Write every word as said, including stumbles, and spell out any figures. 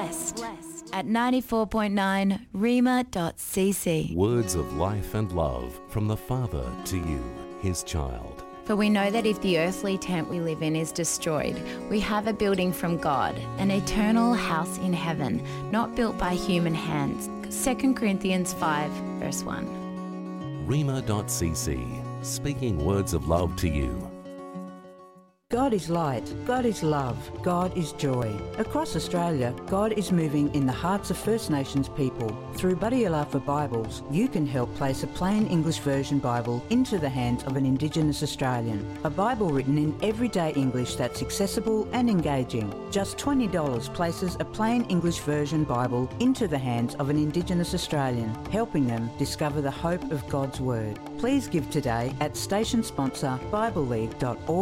blessed at ninety-four point nine rhema dot c c. Words of life and love from the Father to you, his child. For we know that if the earthly tent we live in is destroyed, we have a building from God, an eternal house in heaven, not built by human hands. Second Corinthians five, verse one. rhema dot c c, speaking words of love to you. God is light, God is love, God is joy. Across Australia, God is moving in the hearts of First Nations people. Through Buddy Alafa Bibles, you can help place a plain English version Bible into the hands of an Indigenous Australian. A Bible written in everyday English that's accessible and engaging. Just twenty dollars places a plain English version Bible into the hands of an Indigenous Australian, helping them discover the hope of God's Word. Please give today at station sponsor bible league dot org.